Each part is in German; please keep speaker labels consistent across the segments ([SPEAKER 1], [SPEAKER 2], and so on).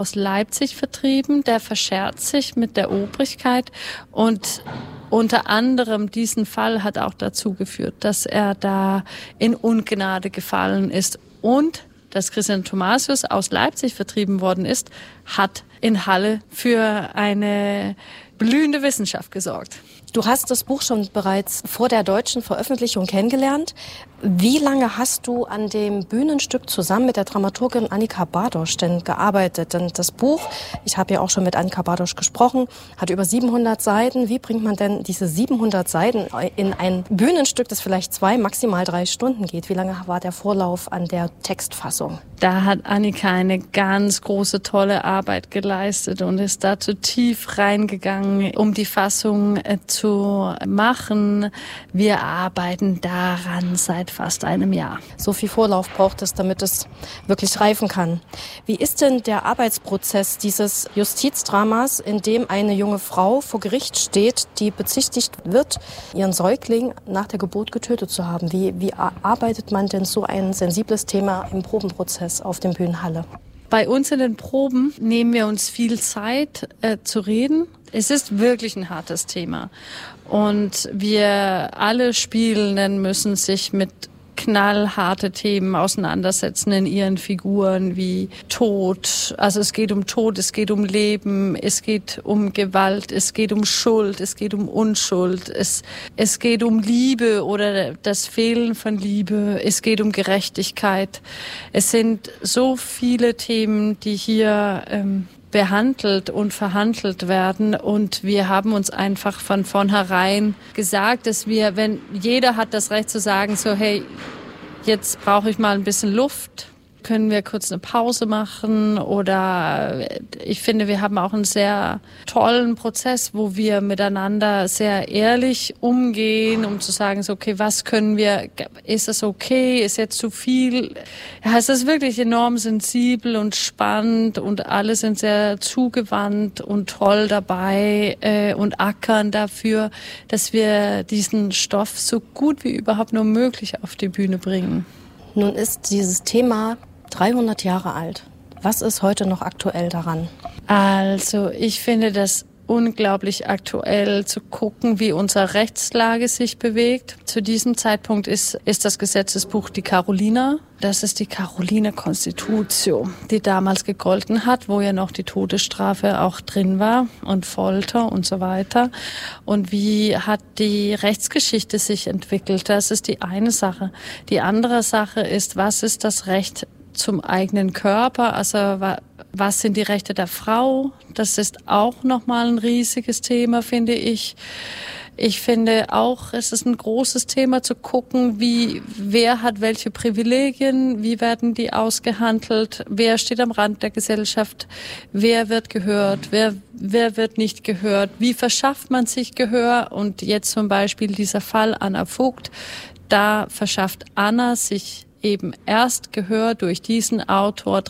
[SPEAKER 1] aus Leipzig vertrieben. Der verscherzt sich mit der Obrigkeit und unter anderem diesen Fall hat auch dazu geführt, dass er da in Ungnade gefallen ist. Und dass Christian Thomasius aus Leipzig vertrieben worden ist, hat in Halle für eine blühende Wissenschaft gesorgt.
[SPEAKER 2] Du hast das Buch schon bereits vor der deutschen Veröffentlichung kennengelernt. Wie lange hast du an dem Bühnenstück zusammen mit der Dramaturgin Annika Bardosch denn gearbeitet? Denn das Buch, ich habe ja auch schon mit Annika Bardosch gesprochen, hat über 700 Seiten. Wie bringt man denn diese 700 Seiten in ein Bühnenstück, das vielleicht 2, maximal 3 Stunden geht? Wie lange war der Vorlauf an der Textfassung?
[SPEAKER 1] Da hat Annika eine ganz große, tolle Arbeit geleistet und ist da zu tief reingegangen, um die Fassung zu machen. Wir arbeiten daran seit fast einem Jahr.
[SPEAKER 2] So viel Vorlauf braucht es, damit es wirklich reifen kann. Wie ist denn der Arbeitsprozess dieses Justizdramas, in dem eine junge Frau vor Gericht steht, die bezichtigt wird, ihren Säugling nach der Geburt getötet zu haben? Wie arbeitet man denn so ein sensibles Thema im Probenprozess auf dem Bühnen Halle?
[SPEAKER 1] Bei uns in den Proben nehmen wir uns viel Zeit zu reden. Es ist wirklich ein hartes Thema. Und wir alle Spielenden müssen sich mit knallharte Themen auseinandersetzen in ihren Figuren wie Tod. Also es geht um Tod, es geht um Leben, es geht um Gewalt, es geht um Schuld, es geht um Unschuld, es geht um Liebe oder das Fehlen von Liebe, es geht um Gerechtigkeit. Es sind so viele Themen, die hier behandelt und verhandelt werden und wir haben uns einfach von vornherein gesagt, dass wenn jeder hat das Recht zu sagen, so hey, jetzt brauche ich mal ein bisschen Luft, können wir kurz eine Pause machen oder ich finde, wir haben auch einen sehr tollen Prozess, wo wir miteinander sehr ehrlich umgehen, um zu sagen, so okay, was können wir, ist das okay, ist jetzt zu viel? Ja, es ist wirklich enorm sensibel und spannend und alle sind sehr zugewandt und toll dabei und ackern dafür, dass wir diesen Stoff so gut wie überhaupt nur möglich auf die Bühne bringen.
[SPEAKER 2] Nun ist dieses Thema 300 Jahre alt. Was ist heute noch aktuell daran?
[SPEAKER 1] Also ich finde das unglaublich aktuell zu gucken, wie unsere Rechtslage sich bewegt. Zu diesem Zeitpunkt ist das Gesetzesbuch die Carolina. Das ist die Caroliner Constitutio, die damals gegolten hat, wo ja noch die Todesstrafe auch drin war und Folter und so weiter. Und wie hat die Rechtsgeschichte sich entwickelt? Das ist die eine Sache. Die andere Sache ist, was ist das Recht zum eigenen Körper? Also was sind die Rechte der Frau? Das ist auch nochmal ein riesiges Thema, finde ich. Ich finde auch, es ist ein großes Thema zu gucken, wer hat welche Privilegien, wie werden die ausgehandelt, wer steht am Rand der Gesellschaft, wer wird gehört, wer wird nicht gehört, wie verschafft man sich Gehör? Und jetzt zum Beispiel dieser Fall Anna Vogt, da verschafft Anna sich eben erst Gehör durch diesen Autor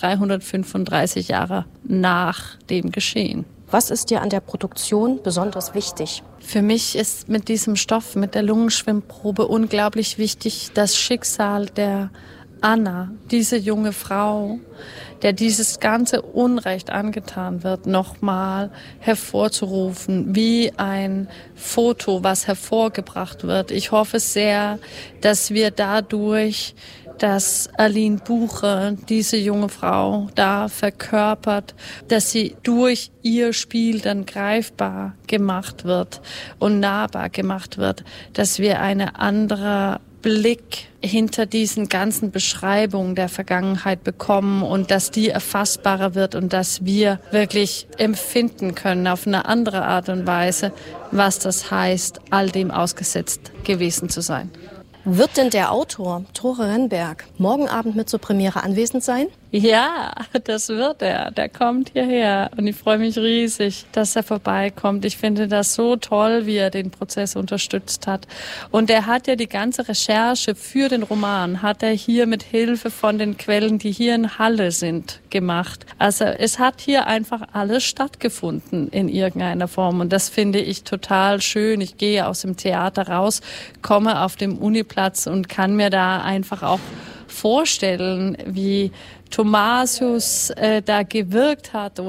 [SPEAKER 1] 335 Jahre nach dem Geschehen.
[SPEAKER 2] Was ist dir an der Produktion besonders wichtig?
[SPEAKER 1] Für mich ist mit diesem Stoff, mit der Lungenschwimmprobe unglaublich wichtig, das Schicksal der Anna, diese junge Frau, der dieses ganze Unrecht angetan wird, nochmal hervorzurufen, wie ein Foto, was hervorgebracht wird. Ich hoffe sehr, dass wir dadurch, dass Aline Bucher, diese junge Frau, da verkörpert, dass sie durch ihr Spiel dann greifbar gemacht wird und nahbar gemacht wird, dass wir eine andere Blick hinter diesen ganzen Beschreibungen der Vergangenheit bekommen und dass die erfassbarer wird und dass wir wirklich empfinden können auf eine andere Art und Weise, was das heißt, all dem ausgesetzt gewesen zu sein.
[SPEAKER 2] Wird denn der Autor, Tore Renberg, morgen Abend mit zur Premiere anwesend sein?
[SPEAKER 1] Ja, das wird er. Der kommt hierher und ich freue mich riesig, dass er vorbeikommt. Ich finde das so toll, wie er den Prozess unterstützt hat. Und er hat ja die ganze Recherche für den Roman, hat er hier mit Hilfe von den Quellen, die hier in Halle sind, gemacht. Also es hat hier einfach alles stattgefunden in irgendeiner Form und das finde ich total schön. Ich gehe aus dem Theater raus, komme auf dem Uniplatz und kann mir da einfach auch vorstellen, wie Thomasius da gewirkt hat.